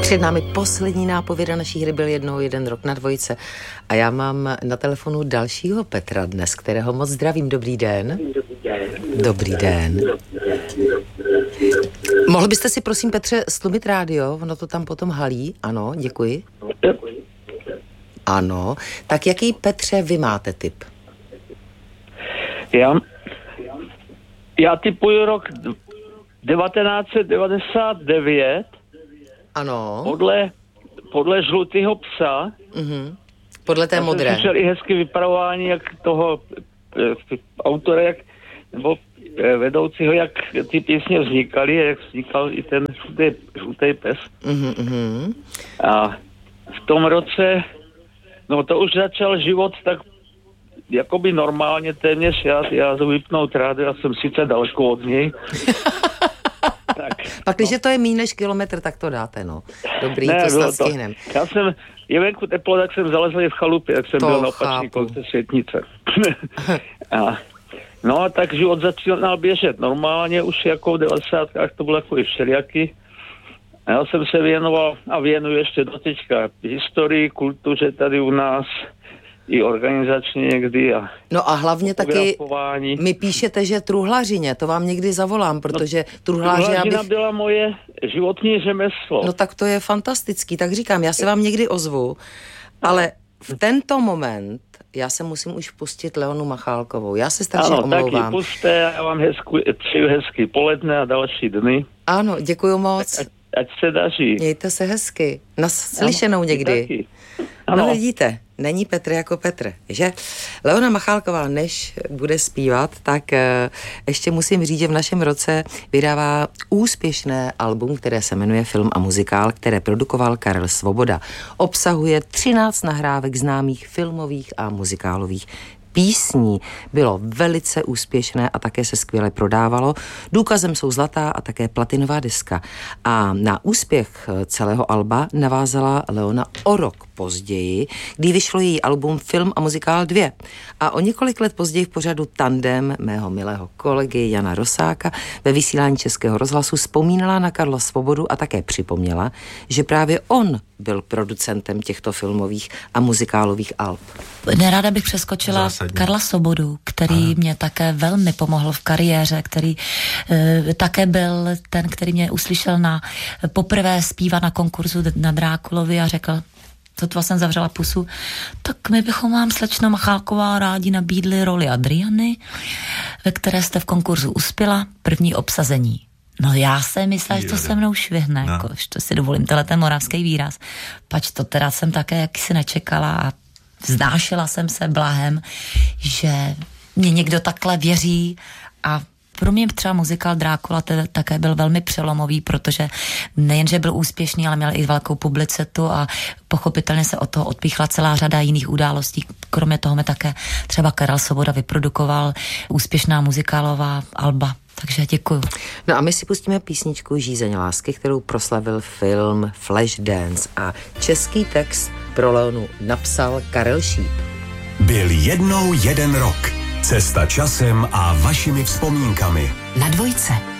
Před námi poslední nápověda naší hry Byl jednou jeden rok na dvojce a já mám na telefonu dalšího Petra dnes, kterého moc zdravím. Dobrý den. Dobrý den. Mohl byste si prosím, Petře, stlumit rádio? Ono to tam potom halí. Ano, děkuji. Ano. Tak jaký, Petře, vy máte tip? Já tipuju rok 1999. Ano. Podle Žlutého psa. Mhm. Podle té modré. Já jsem slyšel i hezky vypravování, jak toho autora, nebo vedoucího, jak ty písně vznikaly, jak vznikal i ten žlutý pes. Mhm. A v tom roce, no to už začal život tak jakoby normálně téměř, já vypnout rádio, já jsem sice daleko od něj. Pak, když to je méně než kilometr, tak to dáte, no. Dobrý, ne, to snad stihnem. Já jsem, je venku teplo, tak jsem zalezl v chalupě, jak jsem byl na opačný konce světnice. No, tak život začínal běžet normálně, už jako v 90kách to bylo jako i všelijaký. Já jsem se věnoval a věnuji ještě doteďka historii, kultuře tady u nás, i organizačně někdy. No a hlavně taky mi píšete, že truhlařině, to vám někdy zavolám, protože truhlařina byla moje životní řemeslo. No tak to je fantastický, tak říkám, já se vám někdy ozvu, ale v tento moment já se musím už pustit Leonu Machálkovou. Já se strašně omlouvám. Ano, taky puste, já vám přeju hezký poledne a další dny. Ano, děkuju moc. Ať se daří. Mějte se hezky. Naslyšenou někdy. Taky. No vidíte, není Petr jako Petr, že? Leona Machálková, než bude zpívat, tak ještě musím říct, že v našem roce vydává úspěšné album, které se jmenuje Film a muzikál, které produkoval Karel Svoboda. Obsahuje 13 nahrávek známých filmových a muzikálových písní. Bylo velice úspěšné a také se skvěle prodávalo. Důkazem jsou zlatá a také platinová deska. A na úspěch celého alba navázala Leona o rok později, kdy vyšlo její album Film a muzikál 2. A o několik let později v pořadu Tandem mého milého kolegy Jana Rosáka ve vysílání Českého rozhlasu vzpomínala na Karla Svobodu a také připomněla, že právě on byl producentem těchto filmových a muzikálových alb. Neráda bych přeskočila Karla Svobodu, který mě také velmi pomohl v kariéře, který také byl ten, který mě uslyšel poprvé zpívat na konkurzu na Drákulovi a řekl, sotva jsem zavřela pusu, tak my bychom vám, slečno Machálková, rádi nabídli roli Adriany, ve které jste v konkurzu uspěla, první obsazení. No já jsem myslela, že to se mnou švihne, jako, že to si dovolím, ten moravský výraz. Pač to teda jsem také jakýsi nečekala a vznášela jsem se blahem, že mě někdo takhle věří a pro mě třeba muzikál Drákula také byl velmi přelomový, protože nejenže byl úspěšný, ale měl i velkou publicitu a pochopitelně se od toho odpíchla celá řada jiných událostí. Kromě toho mi také třeba Karel Svoboda vyprodukoval úspěšná muzikálová alba. Takže děkuju. No a my si pustíme písničku Žízeň lásky, kterou proslavil film Flashdance a český text pro Leonu napsal Karel Šíp. Byl jednou jeden rok. Cesta časem a vašimi vzpomínkami. Na dvojce.